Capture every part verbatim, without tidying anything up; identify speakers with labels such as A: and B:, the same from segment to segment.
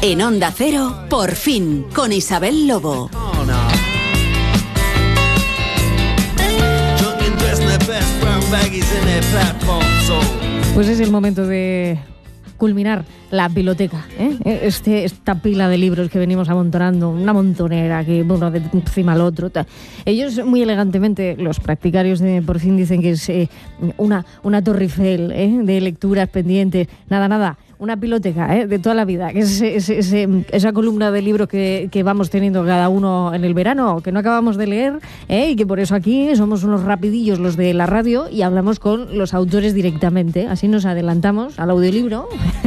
A: En Onda Cero, Por Fin, con Isabel Lobo.
B: Pues es el momento de culminar la biblioteca, ¿eh? Este, esta pila de libros que venimos amontonando, una montonera que uno de encima al otro. Ta. Ellos muy elegantemente, los practicarios de Por Fin, dicen que es eh, una, una Torre Eiffel, ¿eh? de lecturas pendientes. Nada, nada. Una biblioteca, ¿eh? de toda la vida, que es ese, ese, ese, esa columna de libros que, que vamos teniendo cada uno en el verano, que no acabamos de leer, ¿eh? y que por eso aquí somos unos rapidillos los de la radio y hablamos con los autores directamente. Así nos adelantamos al audiolibro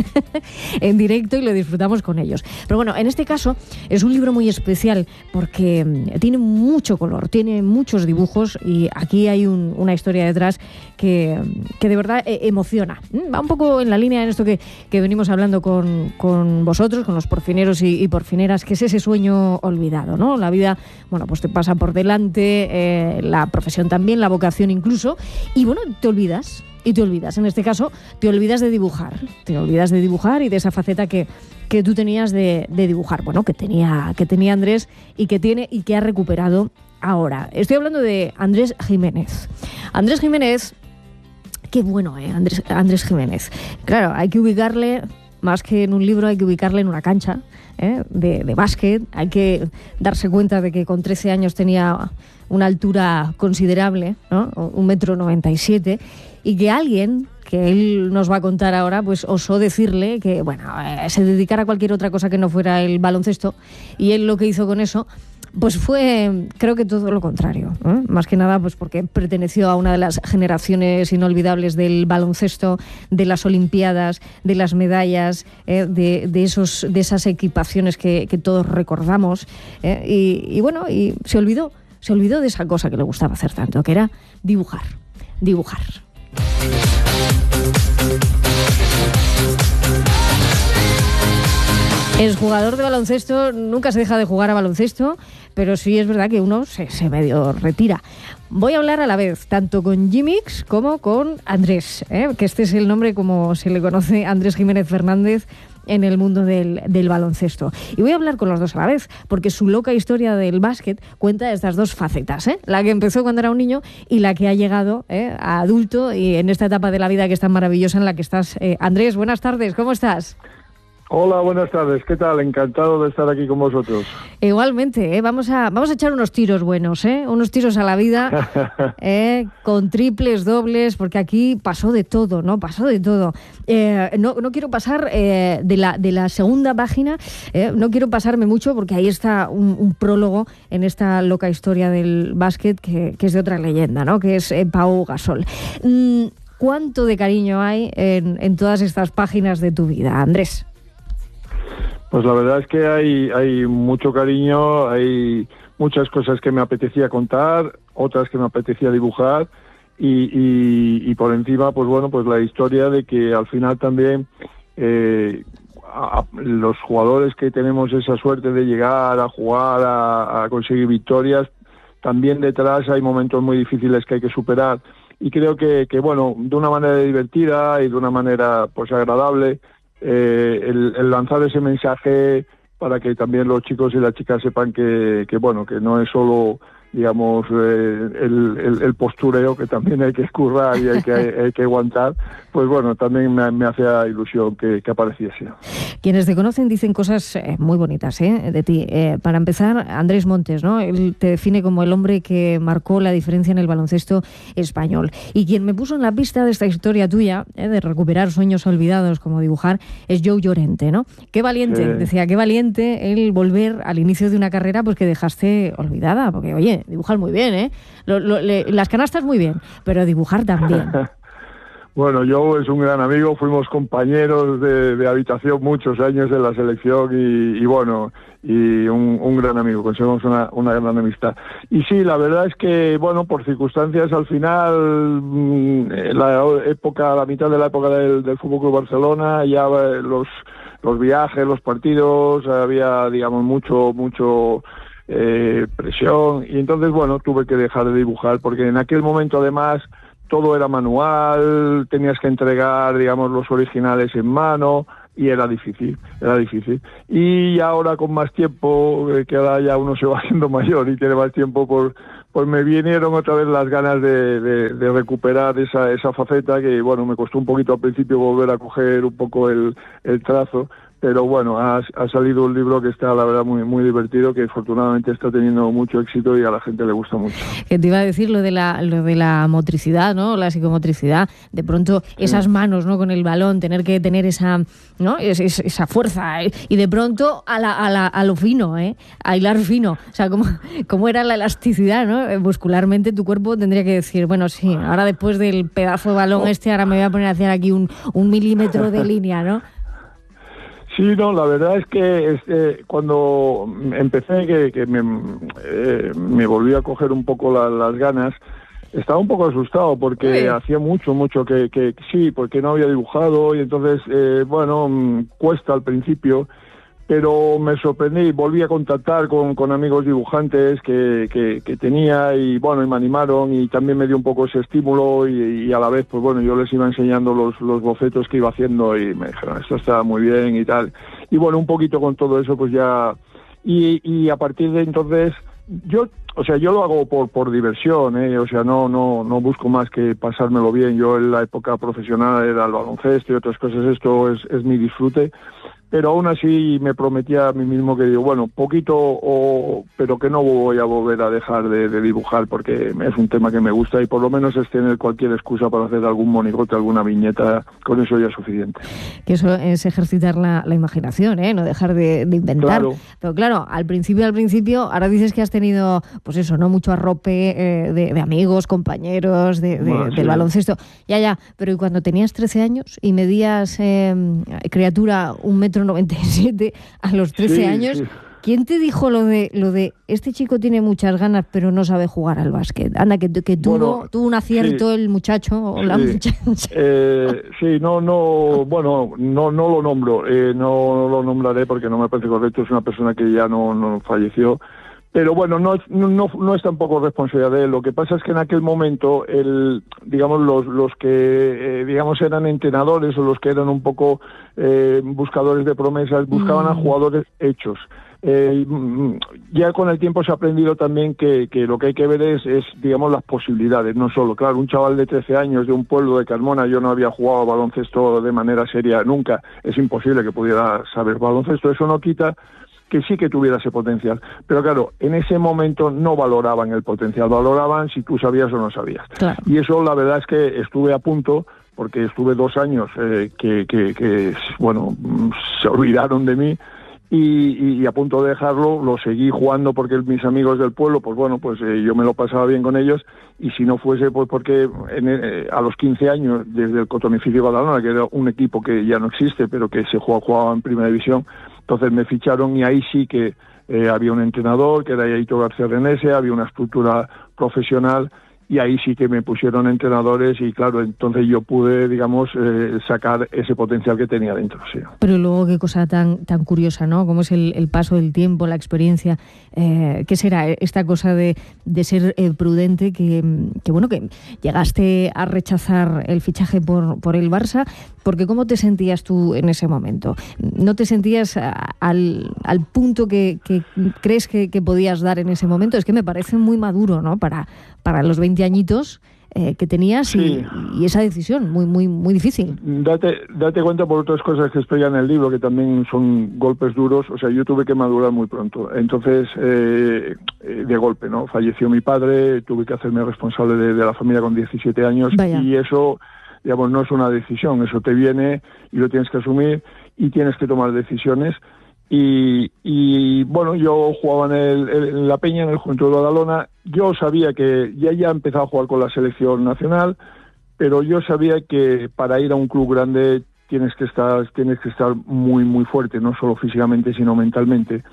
B: en directo y lo disfrutamos con ellos. Pero bueno, en este caso es un libro muy especial porque tiene mucho color, tiene muchos dibujos y aquí hay un, una historia detrás que, que de verdad emociona. Va un poco en la línea en esto que, que venimos hablando con, con vosotros, con los porfineros y, y porfineras, que es ese sueño olvidado, ¿no? La vida, bueno, pues te pasa por delante, eh, la profesión también, la vocación incluso, y bueno, te olvidas, y te olvidas. En este caso, te olvidas de dibujar, te olvidas de dibujar y de esa faceta que, que tú tenías de, de dibujar, bueno, que tenía, que tenía Andrés y que tiene y que ha recuperado ahora. Estoy hablando de Andrés Jiménez. Andrés Jiménez... Qué bueno, ¿eh? Andrés, Andrés Jiménez. Claro, hay que ubicarle, más que en un libro, hay que ubicarle en una cancha ¿eh? de, de básquet. Hay que darse cuenta de que con trece años tenía una altura considerable, ¿no? un metro noventa y siete, y que alguien, que él nos va a contar ahora, pues osó decirle que, bueno, eh, se dedicara a cualquier otra cosa que no fuera el baloncesto, y él lo que hizo con eso pues fue, creo que todo lo contrario, ¿eh? Más que nada pues porque perteneció a una de las generaciones inolvidables del baloncesto, de las Olimpiadas, de las medallas, ¿eh? de, de, esos, de esas equipaciones que, que todos recordamos, ¿eh? y, y bueno, y se olvidó, se olvidó de esa cosa que le gustaba hacer tanto, que era dibujar, dibujar. El jugador de baloncesto nunca se deja de jugar a baloncesto, pero sí es verdad que uno se, se medio retira. Voy a hablar a la vez, tanto con Jimix como con Andrés, ¿eh? que este es el nombre como se le conoce, Andrés Jiménez Fernández, en el mundo del, del baloncesto. Y voy a hablar con los dos a la vez, porque su loca historia del básquet cuenta estas dos facetas, ¿eh? la que empezó cuando era un niño y la que ha llegado ¿eh? a adulto y en esta etapa de la vida que es tan maravillosa en la que estás. Eh, Andrés, buenas tardes, ¿cómo estás?
C: Hola, buenas tardes. ¿Qué tal? Encantado de estar aquí con vosotros.
B: Igualmente, ¿eh? vamos a vamos a echar unos tiros buenos, ¿eh? unos tiros a la vida, ¿eh? con triples, dobles, porque aquí pasó de todo, ¿no? Pasó de todo. Eh, no, no quiero pasar eh, de la de la segunda página, eh, no quiero pasarme mucho porque ahí está un, un prólogo en esta loca historia del básquet que, que es de otra leyenda, ¿no? Que es eh, Pau Gasol. Mm, ¿Cuánto de cariño hay en, en todas estas páginas de tu vida, Andrés?
C: Pues la verdad es que hay, hay mucho cariño, hay muchas cosas que me apetecía contar, otras que me apetecía dibujar y, y, y por encima, pues bueno, pues la historia de que al final también eh, a, a los jugadores que tenemos esa suerte de llegar a jugar, a, a conseguir victorias, también detrás hay momentos muy difíciles que hay que superar y creo que, que bueno, de una manera divertida y de una manera pues agradable, Eh, el, el lanzar ese mensaje para que también los chicos y las chicas sepan que, que bueno, que no es solo, digamos, eh, el, el, el postureo, que también hay que escurrar y hay que, hay que aguantar, pues bueno, también me, me hacía ilusión que, que apareciese.
B: Quienes te conocen dicen cosas eh, muy bonitas ¿eh? de ti. Eh, para empezar, Andrés Montes, ¿no? Él te define como el hombre que marcó la diferencia en el baloncesto español. Y quien me puso en la pista de esta historia tuya, eh, de recuperar sueños olvidados como dibujar, es Joe Llorente, ¿no? Qué valiente, sí. decía, qué valiente el volver al inicio de una carrera pues que dejaste olvidada, porque oye, dibujar muy bien, ¿eh? Lo, lo, le, las canastas muy bien, pero dibujar también.
C: Bueno, Joe es un gran amigo, fuimos compañeros de, de habitación muchos años en la selección y, y bueno, y un, un gran amigo, conseguimos una, una gran amistad. Y sí, la verdad es que, bueno, por circunstancias al final, la época, la mitad de la época del, del Fútbol Club Barcelona, ya los, los viajes, los partidos, había, digamos, mucho, mucho... Eh, presión y entonces bueno tuve que dejar de dibujar porque en aquel momento además todo era manual, tenías que entregar digamos los originales en mano, y era difícil, era difícil. Y ahora con más tiempo, eh, que ahora ya uno se va haciendo mayor y tiene más tiempo, por, pues me vinieron otra vez las ganas de, de, de recuperar esa, esa faceta que, bueno, me costó un poquito al principio volver a coger un poco el, el trazo. Pero bueno, ha, ha salido un libro que está, la verdad, muy muy divertido, que afortunadamente está teniendo mucho éxito y a la gente le gusta mucho.
B: Que te iba a decir lo de la lo de la motricidad, ¿no? La psicomotricidad. De pronto, sí. esas manos, ¿no? Con el balón, tener que tener esa, ¿no? Es, es, esa fuerza. ¿eh? Y de pronto a, la, a, la, a lo fino, ¿eh? A hilar fino. O sea, como, como era la elasticidad, ¿no? Muscularmente tu cuerpo tendría que decir, bueno, sí, ahora después del pedazo de balón oh. este, ahora me voy a poner a hacer aquí un, un milímetro de línea, ¿no?
C: Sí, no, la verdad es que este, cuando empecé, que, que me, eh, me volví a coger un poco la, las ganas, estaba un poco asustado porque sí. hacía mucho, mucho que, que sí, porque no había dibujado y entonces, eh, bueno, cuesta al principio, pero me sorprendí, volví a contactar con, con amigos dibujantes que, que, que tenía y bueno, y me animaron y también me dio un poco ese estímulo y, y a la vez, pues bueno, yo les iba enseñando los, los bocetos que iba haciendo y me dijeron, esto está muy bien y tal. Y bueno, un poquito con todo eso, pues ya... Y, y a partir de entonces, yo... O sea, yo lo hago por por diversión, ¿eh? O sea, no no no busco más que pasármelo bien. Yo en la época profesional era el baloncesto y otras cosas, esto es, es mi disfrute. Pero aún así me prometía a mí mismo que digo, bueno, poquito, o, pero que no voy a volver a dejar de, de dibujar porque es un tema que me gusta y por lo menos es tener cualquier excusa para hacer algún monigote, alguna viñeta, con eso ya es suficiente.
B: Que eso es ejercitar la, la imaginación, ¿eh? No dejar de, de inventar.
C: Claro.
B: Pero claro, al principio, al principio, ahora dices que has tenido, pues eso, ¿no? Mucho arrope eh, de, de amigos, compañeros, de, de, bueno, sí. del baloncesto. Ya, ya, pero ¿y cuando tenías trece años y medías, eh, criatura, un metro noventa y siete a los trece sí, años, sí. ¿quién te dijo lo de lo de este chico tiene muchas ganas pero no sabe jugar al básquet? Anda, que, que tuvo, bueno, tuvo un acierto sí. el muchacho o sí. la muchacha.
C: Eh, sí, no, no, bueno, no, no lo nombro, eh, no lo nombraré porque no me parece correcto, es una persona que ya no, no falleció. Pero bueno, no, no, no es tampoco responsabilidad de él. Lo que pasa es que en aquel momento, el, digamos, los, los que, eh, digamos, eran entrenadores o los que eran un poco eh, buscadores de promesas, buscaban mm. a jugadores hechos. Eh, ya con el tiempo se ha aprendido también que, que lo que hay que ver es, es, digamos, las posibilidades, no solo. Claro, un chaval de trece años de un pueblo de Carmona, yo no había jugado baloncesto de manera seria nunca, es imposible que pudiera saber baloncesto, eso no quita que sí que tuviera ese potencial. Pero claro, en ese momento no valoraban el potencial, valoraban si tú sabías o no sabías. Claro. Y eso la verdad es que estuve a punto, porque estuve dos años eh, que, que, que, bueno, se olvidaron de mí, y, y a punto de dejarlo, lo seguí jugando porque mis amigos del pueblo, pues bueno, pues eh, yo me lo pasaba bien con ellos, y si no fuese pues porque en, eh, a los quince años, desde el Cotonificio Badalona, que era un equipo que ya no existe, pero que se jugaba, jugaba en Primera División, entonces me ficharon y ahí sí que eh, había un entrenador, que era Yaito García Renese, había una estructura profesional, y ahí sí que me pusieron entrenadores y claro, entonces yo pude, digamos, eh, sacar ese potencial que tenía dentro. Sí.
B: Pero luego qué cosa tan tan curiosa, ¿no? Cómo es el, el paso del tiempo, la experiencia. Eh, ¿Qué será esta cosa de, de ser eh, prudente? Que, que bueno, que llegaste a rechazar el fichaje por, por el Barça, porque ¿cómo te sentías tú en ese momento? ¿No te sentías a, al, al punto que, que crees que, que podías dar en ese momento? Es que me parece muy maduro, ¿no? Para, para los veinte añitos eh, que tenías sí. y, y esa decisión muy muy muy difícil.
C: Date date cuenta por otras cosas que explican en el libro, que también son golpes duros. O sea, yo tuve que madurar muy pronto. Entonces, eh, de golpe, ¿no? Falleció mi padre, tuve que hacerme responsable de, de la familia con diecisiete años. Vaya. Y eso, digamos, no es una decisión. Eso te viene y lo tienes que asumir y tienes que tomar decisiones. Y, y bueno, yo jugaba en, el, en la Peña, en el Juventud de Badalona. Yo sabía que ya ya empezaba a jugar con la selección nacional, pero yo sabía que para ir a un club grande tienes que estar tienes que estar muy muy fuerte, no solo físicamente sino mentalmente.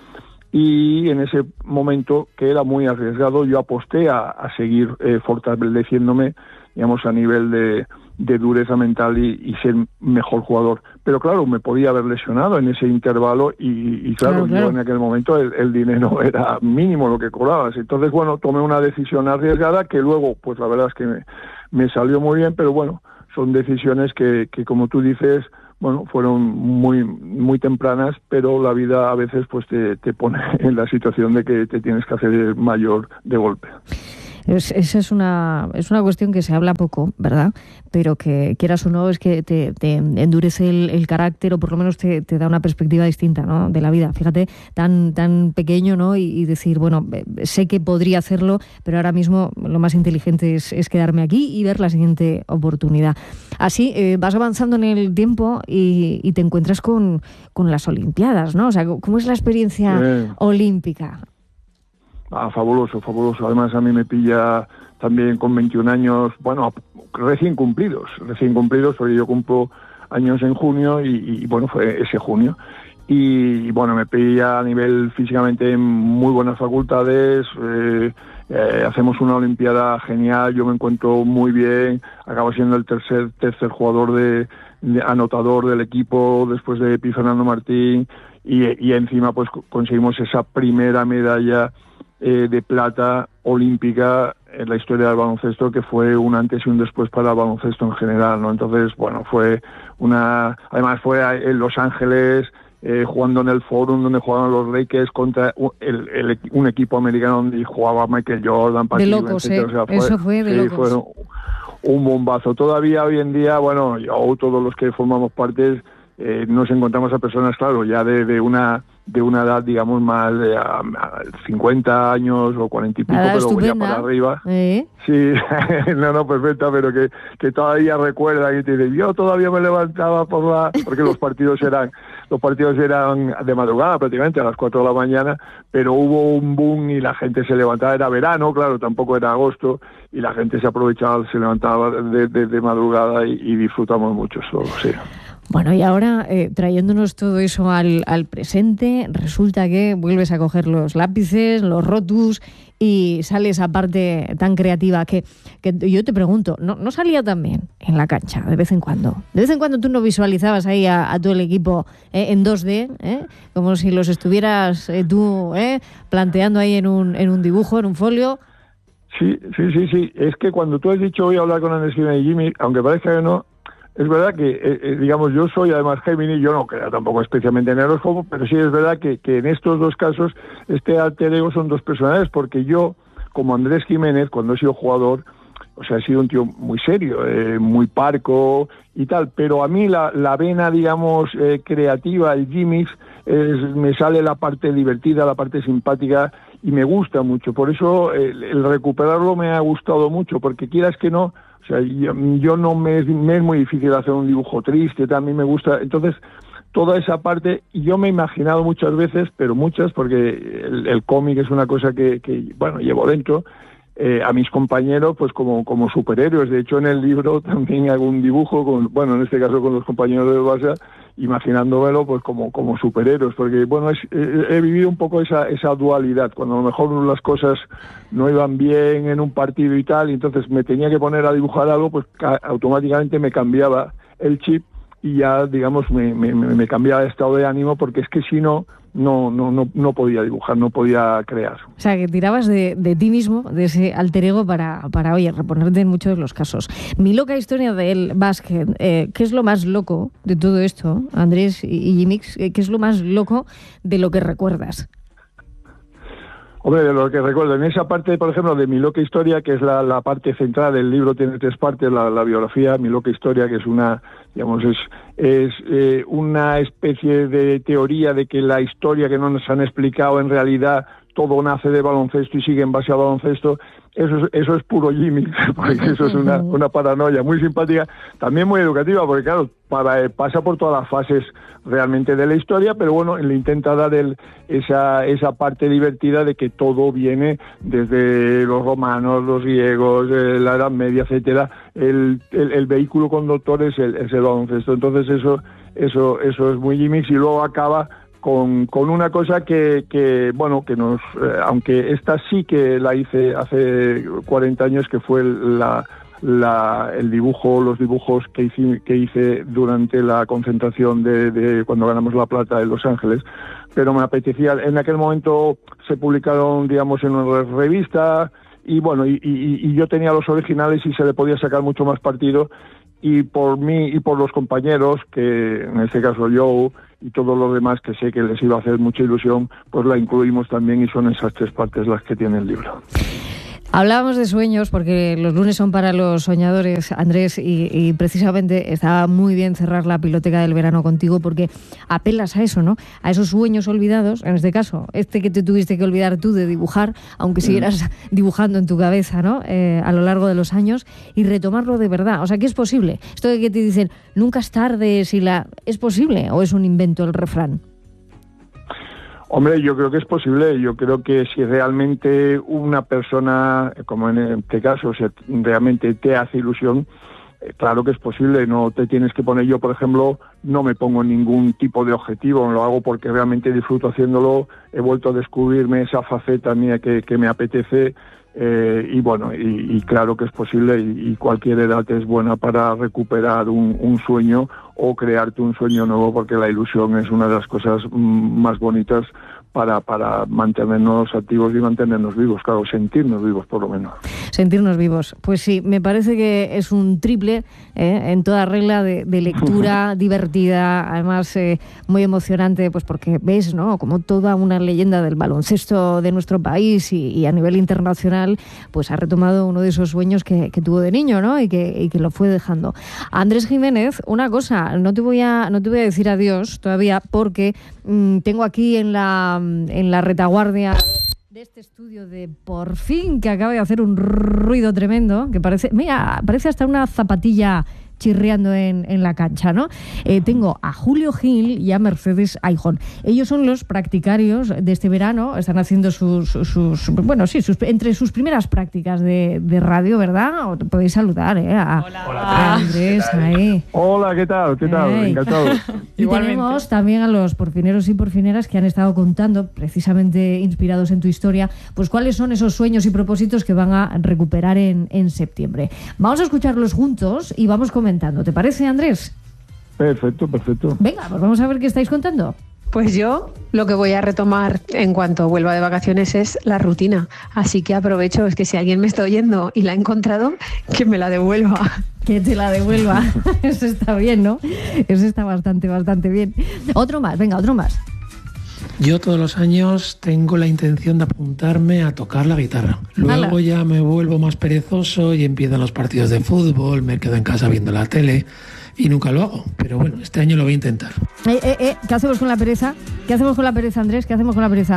C: Y en ese momento, que era muy arriesgado, yo aposté a, a seguir eh, fortaleciéndome, digamos, a nivel de, de dureza mental y, y ser mejor jugador. Pero claro, me podía haber lesionado en ese intervalo y, y claro, claro, claro, yo en aquel momento el, el dinero era mínimo lo que cobrabas. Entonces, bueno, tomé una decisión arriesgada que luego, pues la verdad es que me, me salió muy bien, pero bueno, son decisiones que, que como tú dices, bueno, fueron muy muy tempranas, pero la vida a veces pues te, te pone en la situación de que te tienes que hacer mayor de golpe.
B: Es, esa es una es una cuestión que se habla poco, ¿verdad? Pero que quieras o no es que te, te endurece el, el carácter, o por lo menos te, te da una perspectiva distinta, ¿no?, de la vida. Fíjate, tan tan pequeño, ¿no? Y, y decir, bueno, sé que podría hacerlo, pero ahora mismo lo más inteligente es, es quedarme aquí y ver la siguiente oportunidad. Así eh, vas avanzando en el tiempo y, y te encuentras con, con las Olimpiadas, ¿no? O sea, ¿cómo es la experiencia eh. olímpica?
C: Ah, fabuloso, fabuloso. Además, a mí me pilla también con veintiún años, bueno, recién cumplidos, recién cumplidos, porque yo cumplo años en junio y, y bueno, fue ese junio. Y, y bueno, me pilla a nivel físicamente en muy buenas facultades, eh, eh, hacemos una olimpiada genial, yo me encuentro muy bien, acabo siendo el tercer, tercer jugador de, de anotador del equipo después de Pi Fernando Martín, y, y encima pues conseguimos esa primera medalla Eh, de plata olímpica en la historia del baloncesto, que fue un antes y un después para el baloncesto en general, ¿no? Entonces, bueno, fue una... Además fue en Los Ángeles, eh, jugando en el Forum, donde jugaban los Lakers contra el, el, un equipo americano donde jugaba Michael Jordan.
B: De locos, ¿eh? O sea, fue, Eso fue de
C: sí,
B: locos.
C: Fue un bombazo. Todavía hoy en día, bueno, yo, todos los que formamos parte, eh, nos encontramos a personas, claro, ya de, de una... de una edad, digamos, más de a, a cincuenta años o cuarenta y pico,
B: Nada,
C: pero
B: estupenda.
C: ya para arriba.
B: ¿Eh?
C: Sí, no, no, perfecta, pero que, que todavía recuerda y te dice, yo todavía me levantaba por la... Porque los partidos eran los partidos eran de madrugada prácticamente, a las cuatro de la mañana, pero hubo un boom y la gente se levantaba, era verano, claro, tampoco era agosto, y la gente se aprovechaba, se levantaba de, de, de madrugada y, y disfrutamos mucho solo, sí.
B: Bueno, y ahora, eh, trayéndonos todo eso al, al presente, resulta que vuelves a coger los lápices, los rotus, y sale esa parte tan creativa que, que yo te pregunto, ¿no, ¿no salía también en la cancha de vez en cuando? ¿De vez en cuando tú no visualizabas ahí a, a todo el equipo eh, en dos D, eh? Como si los estuvieras eh, tú eh, planteando ahí en un, en un dibujo, en un folio?
C: Sí, sí, sí, sí. Es que cuando tú has dicho voy a hablar con Andrés Giménez y Jimmy, aunque parezca que no, es verdad que, eh, eh, digamos, yo soy además Géminis, yo no creo tampoco especialmente en el horóscopo, pero sí es verdad que, que en estos dos casos este alter ego son dos personalidades, porque yo, como Andrés Giménez, cuando he sido jugador, o sea, he sido un tío muy serio, eh, muy parco y tal, pero a mí la, la vena, digamos, eh, creativa, el Jimmy, es, me sale la parte divertida, la parte simpática, y me gusta mucho. Por eso el, el recuperarlo me ha gustado mucho, porque quieras que no, o sea, yo, yo no me, me es muy difícil hacer un dibujo triste, también me gusta. Entonces, toda esa parte, y yo me he imaginado muchas veces, pero muchas, porque el, el cómic es una cosa que, que bueno, llevo dentro, eh, a mis compañeros, pues como, como superhéroes. De hecho, en el libro también hago un dibujo, con, bueno, en este caso con los compañeros de Barça, imaginándomelo pues como, como superhéroes, porque bueno, es, eh, he vivido un poco esa, esa dualidad, cuando a lo mejor las cosas no iban bien en un partido y tal, y entonces me tenía que poner a dibujar algo, pues ca- automáticamente me cambiaba el chip y ya, digamos, me, me, me cambiaba de estado de ánimo, porque es que si no, no, no, no, no podía dibujar, no podía crear.
B: O sea, que tirabas de, de ti mismo, de ese alter ego para, para, oye, reponerte en muchos de los casos. Mi loca historia del básquet, eh, ¿qué es lo más loco de todo esto, Andrés y, y Jimix? ¿Qué es lo más loco de lo que recuerdas?
C: Hombre, de lo que recuerdo, en esa parte, por ejemplo, de Mi loca historia, que es la, la parte central del libro, tiene tres partes, la, la biografía, Mi loca historia, que es una, digamos, es, es eh, una especie de teoría de que la historia que no nos han explicado en realidad todo nace de baloncesto y sigue en base a baloncesto. Eso es, eso es puro Jimmy, porque eso es una, una paranoia muy simpática, también muy educativa, porque claro, para, pasa por todas las fases realmente de la historia, pero bueno, le intenta dar el, esa, esa parte divertida de que todo viene desde los romanos, los griegos, eh, la Edad Media, etcétera. El, el, el vehículo conductor es el, es el baloncesto. Entonces eso, eso, eso es muy Jimmy, y luego acaba con, con una cosa que, que bueno, que nos, eh, aunque esta sí que la hice hace cuarenta años, que fue la, la, el dibujo, los dibujos que hice, que hice durante la concentración de, de cuando ganamos la plata en Los Ángeles, pero me apetecía, en aquel momento se publicaron, digamos, en una revista, y bueno, y, y, y yo tenía los originales y se le podía sacar mucho más partido. y por mí y por los compañeros, que en este caso yo y todos los demás que sé que les iba a hacer mucha ilusión, pues la incluimos también y son esas tres partes las que tiene el libro.
B: Hablábamos de sueños porque los lunes son para los soñadores, Andrés, y, y precisamente estaba muy bien cerrar la biblioteca del verano contigo porque apelas a eso, ¿no? A esos sueños olvidados, en este caso, este que te tuviste que olvidar tú de dibujar, aunque siguieras mm. dibujando en tu cabeza, ¿no? Eh, a lo largo de los años, y retomarlo de verdad. O sea, que es posible. Esto de que te dicen, nunca es tarde, si la... ¿es posible o es un invento el refrán?
C: Hombre, yo creo que es posible. Yo creo que si realmente una persona, como en este caso, si realmente te hace ilusión, eh, claro que es posible. No te tienes que poner, yo por ejemplo, no me pongo ningún tipo de objetivo, lo hago porque realmente disfruto haciéndolo. He vuelto a descubrirme esa faceta mía que, que me apetece. Eh, y bueno, y, y claro que es posible, y, y cualquier edad es buena para recuperar un, un sueño o crearte un sueño nuevo, porque la ilusión es una de las cosas mm, más bonitas para, para mantenernos activos y mantenernos vivos, claro, sentirnos vivos por lo menos. Sentirnos vivos, pues sí, me parece que es un triple eh, en toda regla de, de lectura divertida, además eh, muy emocionante, pues porque ves, ¿no?, como toda una leyenda del baloncesto de nuestro país y, y a nivel internacional, pues ha retomado uno de esos sueños que, que tuvo de niño, ¿no?, y que, y que lo fue dejando. Andrés Jiménez, una cosa, no te voy a, no te voy a decir adiós todavía porque mmm, tengo aquí en la en la retaguardia de este estudio de Por Fin, que acaba de hacer un ruido tremendo, que parece, mira, parece hasta una zapatilla chirriando en, en la cancha, ¿no? Eh, tengo a Julio Gil y a Mercedes Aijón. Ellos son los practicarios de este verano, están haciendo sus, sus bueno, sí, sus, entre sus primeras prácticas de, de radio, ¿verdad? O podéis saludar, ¿eh? A,
D: Hola.
B: a Andrés, ahí.
C: Hola, ¿qué tal? ¿Qué tal?
B: Hey.
C: Encantado.
B: Y tenemos también a los porfineros y porfineras que han estado contando, precisamente inspirados en tu historia, pues cuáles son esos sueños y propósitos que van a recuperar en, en septiembre. Vamos a escucharlos juntos y vamos comentando. ¿Te parece, Andrés?
C: Perfecto, perfecto.
B: Venga, pues vamos a ver qué estáis contando.
E: Pues yo lo que voy a retomar en cuanto vuelva de vacaciones es la rutina. Así que aprovecho, es que si alguien me está oyendo y la ha encontrado, que me la devuelva.
B: Que te la devuelva. Eso está bien, ¿no? Eso está bastante, bastante bien. Otro más, venga, otro más.
F: Yo todos los años tengo la intención de apuntarme a tocar la guitarra. Luego Ala. ya me vuelvo más perezoso y empiezan los partidos de fútbol, me quedo en casa viendo la tele y nunca lo hago. Pero bueno, este año lo voy a intentar.
B: Eh, eh, eh, ¿Qué hacemos con la pereza? ¿Qué hacemos con la pereza, Andrés? ¿Qué hacemos con la pereza?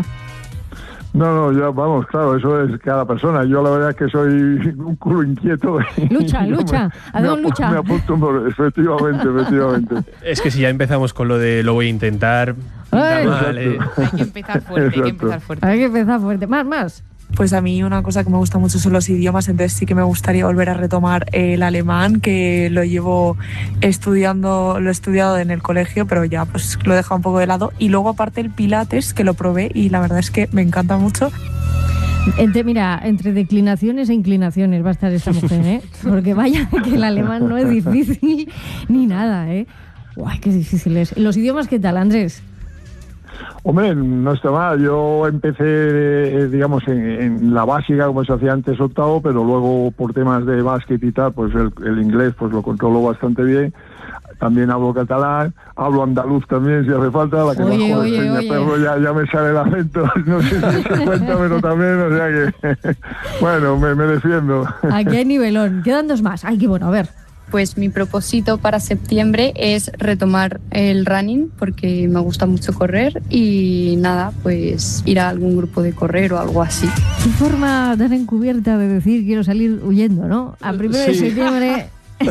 C: No, no, ya vamos, claro, eso es cada persona. Yo la verdad es que soy un culo inquieto.
B: Lucha, lucha, hacemos lucha.
C: Me apunto, por, efectivamente, efectivamente.
D: Es que si ya empezamos con lo de lo voy a intentar, mal, eh.
G: Hay que empezar fuerte, Exacto. hay que empezar fuerte.
B: Hay que empezar fuerte, más, más.
H: Pues a mí una cosa que me gusta mucho son los idiomas, entonces sí que me gustaría volver a retomar el alemán, que lo llevo estudiando, lo he estudiado en el colegio, pero ya pues lo he dejado un poco de lado. Y luego aparte el pilates, que lo probé y la verdad es que me encanta mucho.
B: Entre, mira, entre declinaciones e inclinaciones va a estar esta mujer, ¿eh? Porque vaya que el alemán no es difícil ni nada, ¿eh? Uy, qué difícil es. ¿Los idiomas qué tal, Andrés?
C: Hombre, no está mal. Yo empecé, eh, digamos, en, en la básica, como se hacía antes, octavo, pero luego por temas de básquet y tal, pues el, el inglés pues lo controlo bastante bien. También hablo catalán, hablo andaluz también, si hace falta. La que
B: oye,
C: más
B: oye,
C: joven,
B: oye.
C: Perro, ya, ya me sale el acento. No sé si se cuenta, pero también, o sea que... bueno, me, me defiendo.
B: Aquí hay nivelón. Quedan dos más. Ay, qué bueno, a ver.
I: Pues mi propósito para septiembre es retomar el running porque me gusta mucho correr y nada, pues ir a algún grupo de correr o algo así.
B: Qué forma tan encubierta de decir quiero salir huyendo, ¿no? A primero sí. de septiembre...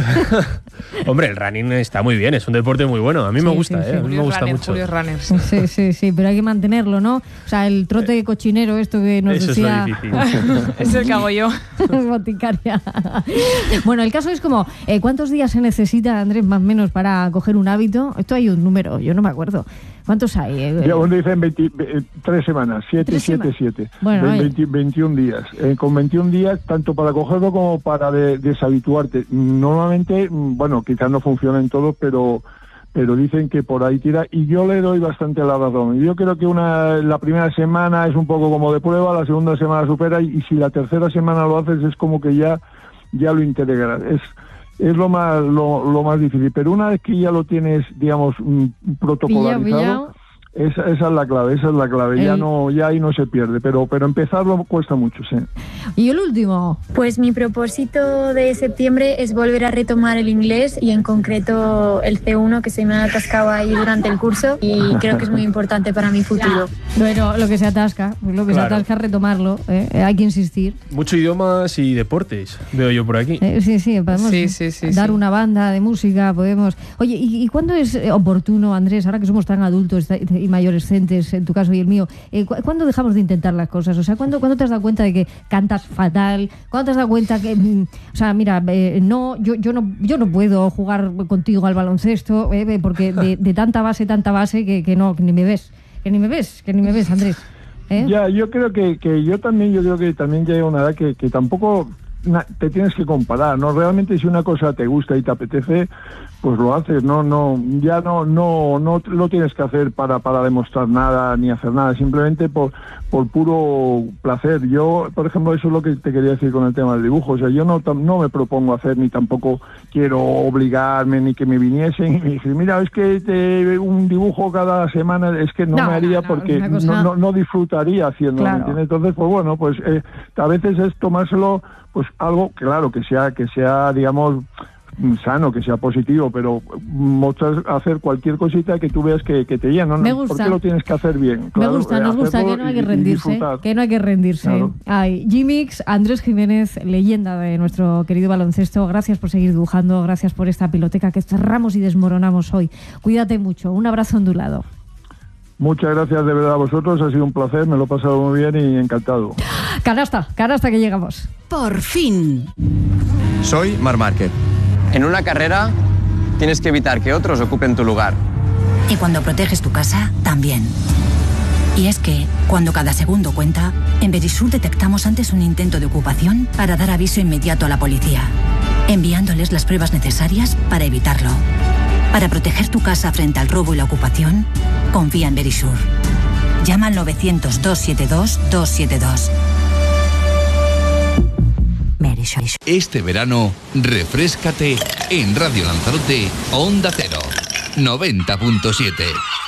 D: Hombre, el running está muy bien, es un deporte muy bueno. A mí sí, me gusta, sí,
G: sí.
D: ¿eh? A mí me gusta
G: runner,
D: mucho.
G: Julio Runner, sí.
B: sí, sí, sí, pero hay que mantenerlo, ¿no? O sea, el trote eh, cochinero, esto que nos
D: eso
B: decía...
D: es lo difícil.
G: Es el que hago yo.
B: Boticaria. Bueno, el caso es como, eh, ¿cuántos días se necesita, Andrés, más o menos, para coger un hábito? Esto hay un número, yo no me acuerdo. ¿Cuántos hay? Eh,
C: ya, bueno, dicen veinte, tres semanas, siete, siete, siete.
B: Bueno,
C: veinte, veintiún días. Eh, con veintiún días, tanto para cogerlo como para de, deshabituarte. Normalmente, bueno, quizás no funcionen todos, pero pero dicen que por ahí tira, y yo le doy bastante la razón. Yo creo que una la primera semana es un poco como de prueba, la segunda semana supera, y, y si la tercera semana lo haces es como que ya, ya lo integras. Es es lo más lo, lo más difícil. Pero una vez que ya lo tienes, digamos, protocolarizado,
B: pilla, pilla.
C: Esa, esa es la clave, esa es la clave. El... Ya no, ya ahí no se pierde, pero, pero empezarlo cuesta mucho, sí.
B: Y el último.
J: Pues mi propósito de septiembre es volver a retomar el inglés y en concreto el ce uno, que se me ha atascado ahí durante el curso y creo que es muy importante para mi futuro.
B: Bueno, lo que se atasca, lo que claro. se atasca es retomarlo, ¿eh? Hay que insistir.
D: Mucho idiomas y deportes, veo yo por aquí.
B: Eh, sí, sí, podemos sí, sí, sí, dar sí. una banda de música, podemos... Oye, ¿y, y cuándo es oportuno, Andrés, ahora que somos tan adultos y mayorescentes, en tu caso y el mío, eh, ¿cuándo dejamos de intentar las cosas? O sea, ¿cuándo, ¿cuándo te has dado cuenta de que cantas fatal? ¿Cuándo te has dado cuenta que, o sea, mira, eh, no, yo, yo no, yo no puedo jugar contigo al baloncesto, eh, porque de, de tanta base, tanta base que, que no, que ni me ves, que ni me ves, que ni me ves, Andrés. ¿Eh?
C: Ya, yo creo que, que yo también, yo creo que también ya hay una edad que, que tampoco te tienes que comparar, ¿no? Realmente si una cosa te gusta y te apetece, pues lo haces, no, no, ya no, no, no lo tienes que hacer para, para demostrar nada ni hacer nada, simplemente por, por puro placer. Yo, por ejemplo, eso es lo que te quería decir con el tema del dibujo, o sea, yo no, no me propongo hacer ni tampoco quiero obligarme ni que me viniesen y me dicen, mira, es que te, un dibujo cada semana, es que no, no me haría no, porque no, cosa... no, no, no disfrutaría haciéndolo, claro. ¿me entiendes? Entonces, pues bueno, pues eh, a veces es tomárselo pues algo, claro, que sea, que sea, digamos, sano, que sea positivo, pero mostrar, hacer cualquier cosita que tú veas que, que te llena, ¿no?
B: Me gusta.
C: ¿Por qué lo tienes que hacer bien?
B: Claro, me gusta, nos gusta, que no hay que rendirse, que no hay que rendirse. Claro. Ay, G-Mix, Andrés Jiménez, leyenda de nuestro querido baloncesto, gracias por seguir dibujando, gracias por esta piloteca que cerramos y desmoronamos hoy. Cuídate mucho, un abrazo ondulado.
C: Muchas gracias de verdad a vosotros, ha sido un placer, me lo he pasado muy bien y encantado.
B: Canasta, canasta que llegamos.
A: Por fin.
K: Soy Marc Márquez. En una carrera tienes que evitar que otros ocupen tu lugar.
L: Y cuando proteges tu casa, también. Y es que, cuando cada segundo cuenta, en Verisur detectamos antes un intento de ocupación para dar aviso inmediato a la policía, enviándoles las pruebas necesarias para evitarlo. Para proteger tu casa frente al robo y la ocupación, confía en Verisur. Llama al novecientos, dos siete dos, dos siete dos. Verisur.
M: Este verano, refréscate en Radio Lanzarote, Onda Cero, noventa punto siete.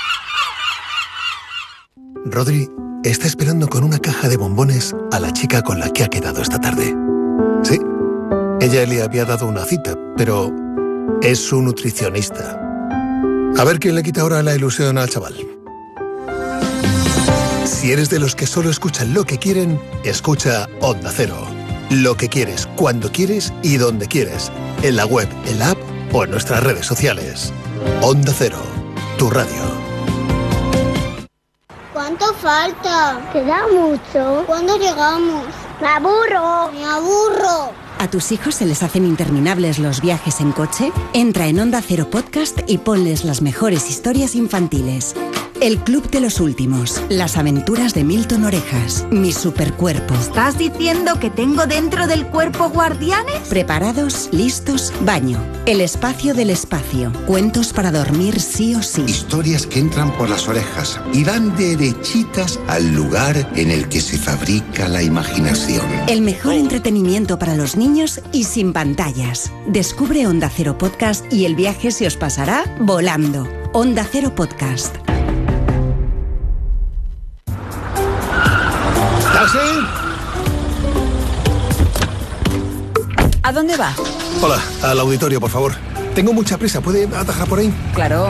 N: Rodri está esperando con una caja de bombones a la chica con la que ha quedado esta tarde. Sí, ella le había dado una cita, pero es su nutricionista. A ver quién le quita ahora la ilusión al chaval. Si eres de los que solo escuchan lo que quieren, escucha Onda Cero. Lo que quieres, cuando quieres y donde quieres. En la web, en la app o en nuestras redes sociales. Onda Cero, tu radio.
O: ¿Cuánto falta? Queda mucho. ¿Cuándo llegamos? Me aburro. Me aburro.
A: ¿A tus hijos se les hacen interminables los viajes en coche? Entra en Onda Cero Podcast y ponles las mejores historias infantiles. El Club de los Últimos, las aventuras de Milton Orejas, Mi Supercuerpo.
P: ¿Estás diciendo que tengo dentro del cuerpo guardianes?
A: Preparados, listos, baño. El espacio del espacio, cuentos para dormir sí o sí.
Q: Historias que entran por las orejas y van derechitas al lugar en el que se fabrica la imaginación.
A: El mejor entretenimiento para los niños y sin pantallas. Descubre Onda Cero Podcast y el viaje se os pasará volando. Onda Cero Podcast.
N: ¿Taxi?
A: ¿A dónde va?
N: Hola, al auditorio, por favor. Tengo mucha prisa, ¿puede atajar por ahí?
A: Claro.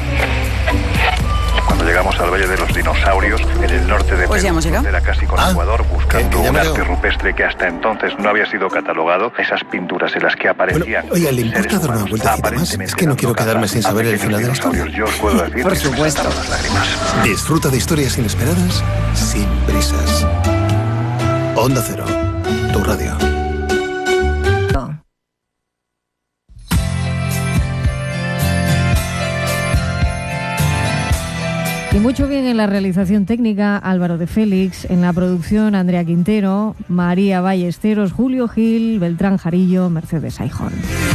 R: Cuando llegamos al Valle de los Dinosaurios, en el norte de
A: pues
R: Perú,
A: era
R: casi con
N: ah,
R: Ecuador, buscando
N: que, que
R: un arte rupestre que hasta entonces no había sido catalogado, esas pinturas en las que aparecían...
N: Bueno, oiga, ¿le importa dar una vueltecita más? Es que no quiero quedarme sin saber el final de la historia.
R: Yo os puedo decir
A: por supuesto.
R: Las lágrimas.
N: Disfruta de historias inesperadas, sin prisas. Onda Cero, tu radio.
B: Y mucho bien en la realización técnica, Álvaro de Félix, en la producción, Andrea Quintero, María Ballesteros, Julio Gil, Beltrán Jarillo, Mercedes Aijón.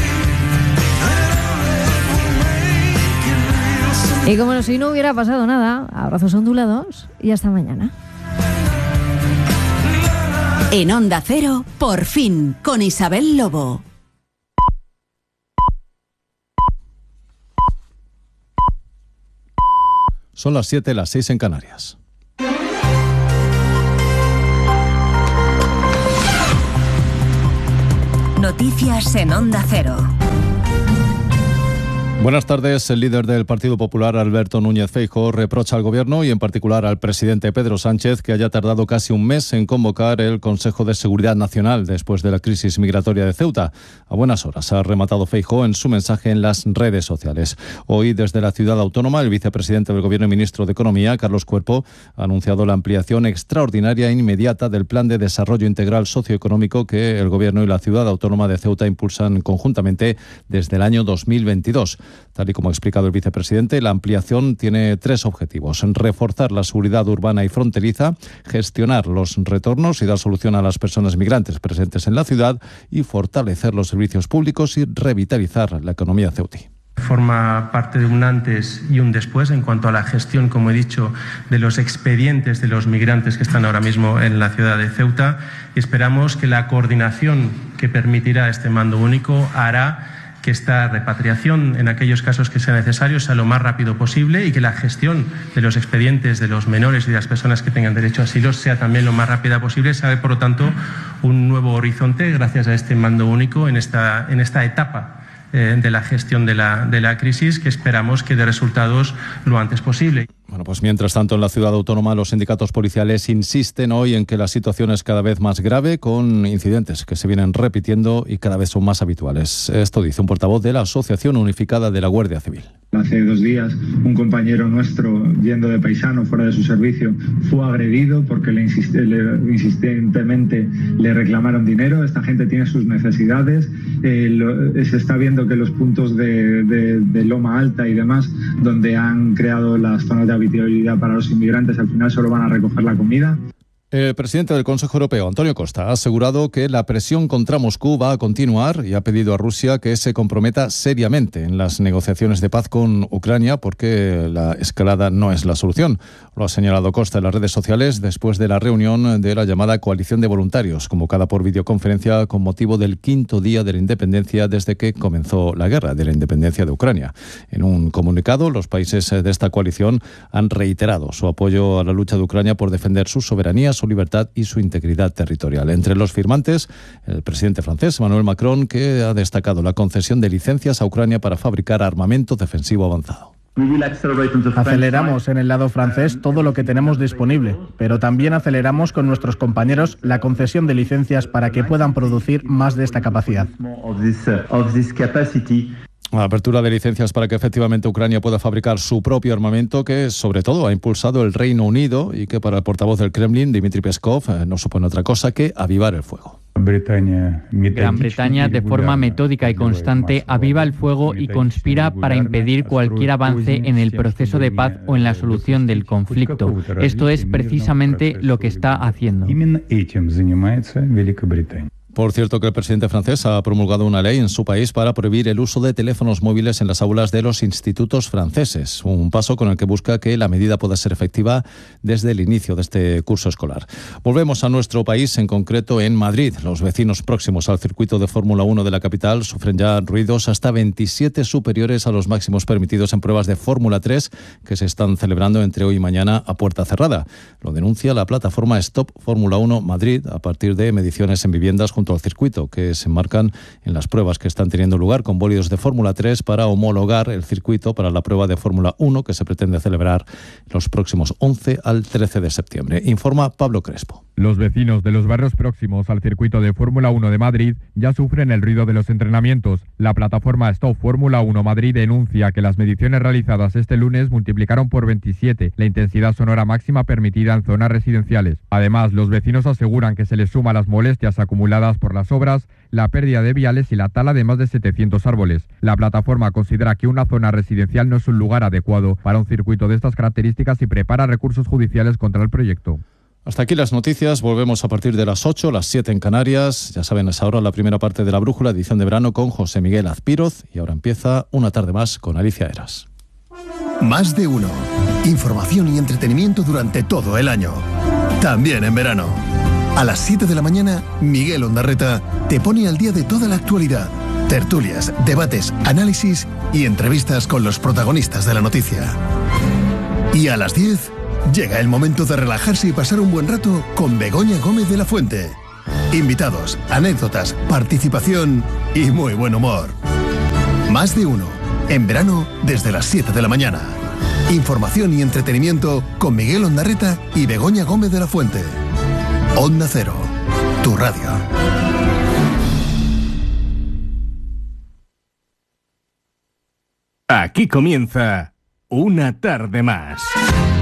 B: Y como si no hubiera pasado nada, abrazos ondulados y hasta mañana.
A: En Onda Cero, por fin, con Isabel Lobo.
S: Son las siete, las seis en Canarias.
T: Noticias en Onda Cero.
S: Buenas tardes. El líder del Partido Popular, Alberto Núñez Feijóo, reprocha al Gobierno y en particular al presidente Pedro Sánchez que haya tardado casi un mes en convocar el Consejo de Seguridad Nacional después de la crisis migratoria de Ceuta. A buenas horas ha rematado Feijóo en su mensaje en las redes sociales. Hoy, desde la ciudad autónoma, el vicepresidente del Gobierno y ministro de Economía, Carlos Cuerpo, ha anunciado la ampliación extraordinaria e inmediata del Plan de Desarrollo Integral Socioeconómico que el Gobierno y la ciudad autónoma de Ceuta impulsan conjuntamente desde el año dos mil veintidós. Tal y como ha explicado el vicepresidente, la ampliación tiene tres objetivos: reforzar la seguridad urbana y fronteriza, gestionar los retornos y dar solución a las personas migrantes presentes en la ciudad y fortalecer los servicios públicos y revitalizar la economía ceutí.
U: Forma parte de un antes y un después en cuanto a la gestión, como he dicho, de los expedientes de los migrantes que están ahora mismo en la ciudad de Ceuta, y esperamos que la coordinación que permitirá este mando único hará que esta repatriación, en aquellos casos que sea necesario, sea lo más rápido posible y que la gestión de los expedientes de los menores y de las personas que tengan derecho a asilo sea también lo más rápida posible. Se abre, por lo tanto, un nuevo horizonte gracias a este mando único en esta, en esta etapa eh, de la gestión de la, de la crisis, que esperamos que dé resultados lo antes posible.
S: Bueno, pues mientras tanto en la ciudad autónoma los sindicatos policiales insisten hoy en que la situación es cada vez más grave, con incidentes que se vienen repitiendo y cada vez son más habituales. Esto dice un portavoz de la Asociación Unificada de la Guardia Civil.
V: Hace dos días un compañero nuestro, yendo de paisano fuera de su servicio, fue agredido porque le, insiste, le insistentemente le reclamaron dinero. Esta gente tiene sus necesidades. Eh, lo, se está viendo que los puntos de, de, de Loma Alta y demás, donde han creado las zonas de habitabilidad para los inmigrantes, al final solo van a recoger la comida.
S: El presidente del Consejo Europeo, Antonio Costa, ha asegurado que la presión contra Moscú va a continuar y ha pedido a Rusia que se comprometa seriamente en las negociaciones de paz con Ucrania, porque la escalada no es la solución. Lo ha señalado Costa en las redes sociales después de la reunión de la llamada Coalición de Voluntarios, convocada por videoconferencia con motivo del quinto día de la independencia desde que comenzó la guerra de la independencia de Ucrania. En un comunicado, los países de esta coalición han reiterado su apoyo a la lucha de Ucrania por defender su soberanía, su libertad y su integridad territorial. Entre los firmantes, el presidente francés, Emmanuel Macron, que ha destacado la concesión de licencias a Ucrania para fabricar armamento defensivo avanzado.
W: Aceleramos en el lado francés todo lo que tenemos disponible, pero también aceleramos con nuestros compañeros la concesión de licencias para que puedan producir más de esta capacidad.
S: La apertura de licencias para que efectivamente Ucrania pueda fabricar su propio armamento, que sobre todo ha impulsado el Reino Unido y que para el portavoz del Kremlin, Dmitry Peskov, eh, no supone otra cosa que avivar el fuego.
X: Gran Bretaña, de forma metódica y constante, aviva el fuego y conspira para impedir cualquier avance en el proceso de paz o en la solución del conflicto. Esto es precisamente lo que está haciendo.
S: Por cierto, que el presidente francés ha promulgado una ley en su país para prohibir el uso de teléfonos móviles en las aulas de los institutos franceses, un paso con el que busca que la medida pueda ser efectiva desde el inicio de este curso escolar. Volvemos a nuestro país, en concreto en Madrid. Los vecinos próximos al circuito de Fórmula uno de la capital sufren ya ruidos hasta veintisiete superiores a los máximos permitidos en pruebas de Fórmula tres que se están celebrando entre hoy y mañana a puerta cerrada. Lo denuncia la plataforma Stop Fórmula uno Madrid a partir de mediciones en viviendas junto al circuito, que se enmarcan en las pruebas que están teniendo lugar con bólidos de Fórmula tres para homologar el circuito para la prueba de Fórmula uno que se pretende celebrar los próximos once al trece de septiembre. Informa Pablo Crespo.
Y: Los vecinos de los barrios próximos al circuito de Fórmula uno de Madrid ya sufren el ruido de los entrenamientos. La plataforma Stop Fórmula uno Madrid denuncia que las mediciones realizadas este lunes multiplicaron por veintisiete la intensidad sonora máxima permitida en zonas residenciales. Además, los vecinos aseguran que se les suma las molestias acumuladas por las obras, la pérdida de viales y la tala de más de setecientos árboles. La plataforma considera que una zona residencial no es un lugar adecuado para un circuito de estas características y prepara recursos judiciales contra el proyecto.
S: Hasta aquí las noticias. Volvemos a partir de las ocho, las siete en Canarias. Ya saben, es ahora la primera parte de La Brújula, edición de verano con José Miguel Azpiroz. Y ahora empieza una tarde más con Alicia Eras.
N: Más de uno. Información y entretenimiento durante todo el año. También en verano. A las siete de la mañana, Miguel Ondarreta te pone al día de toda la actualidad. Tertulias, debates, análisis y entrevistas con los protagonistas de la noticia.
E: Y a las diez, llega el momento de relajarse y pasar un buen rato con Begoña Gómez de la Fuente. Invitados, anécdotas, participación y muy buen humor. Más de uno, en verano desde las siete de la mañana. Información y entretenimiento con Miguel Ondarreta y Begoña Gómez de la Fuente. Onda Cero, tu radio.
F: Aquí comienza Una tarde más.